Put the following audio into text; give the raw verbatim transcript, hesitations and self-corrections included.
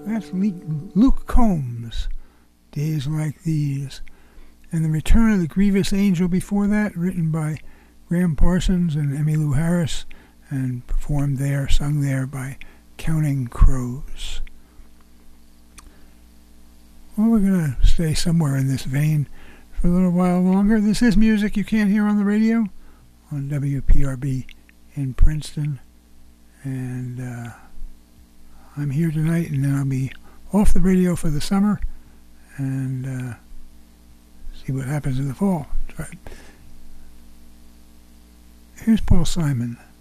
That's Luke Combs, Days Like These. And The Return of the Grievous Angel before that, written by Graham Parsons and Emmylou Harris, and performed there, sung there by Counting Crows. Well, we're going to stay somewhere in this vein for a little while longer. This is music you can't hear on the radio on W P R B in Princeton. And uh, I'm here tonight, and then I'll be off the radio for the summer and uh, see what happens in the fall. Try. Here's Paul Simon.